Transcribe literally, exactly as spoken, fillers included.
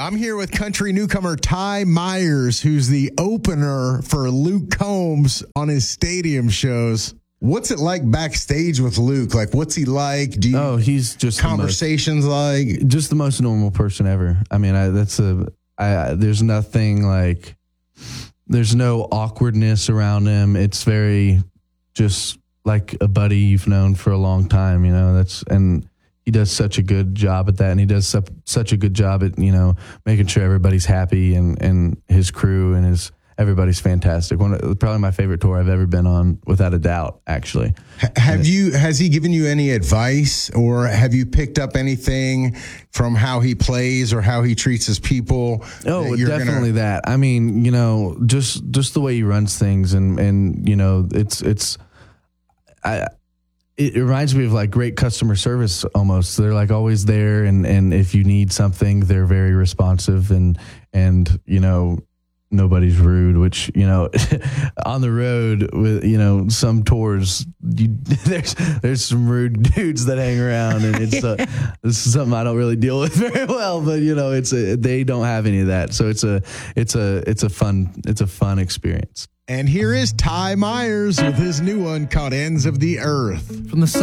I'm here with country newcomer Ty Myers, who's the opener for Luke Combs on his stadium shows. What's it like backstage with Luke? Like, what's he like? Do you, oh, he's just conversations the most, like just the most normal person ever. I mean, I, that's a. I, there's nothing like. There's no awkwardness around him. It's very just like a buddy you've known for a long time. You know, that's and. He does such a good job at that, and he does su- such a good job at, you know, making sure everybody's happy, and, and his crew and his everybody's fantastic. One of, probably my favorite tour I've ever been on, without a doubt, actually. Have and you has he given you any advice, or have you picked up anything from how he plays or how he treats his people? Oh, that definitely gonna... that. I mean, you know, just just the way he runs things, and and you know, it's it's I. It reminds me of like great customer service almost. They're like always there, and, and if you need something, they're very responsive, and and you know, nobody's rude. Which, you know, on the road with, you know, some tours, you, there's there's some rude dudes that hang around, and it's uh, this is something I don't really deal with very well. But you know, it's a, they don't have any of that, so it's a it's a it's a fun it's a fun experience. And here is Ty Myers with his new one called Ends of the Earth. From the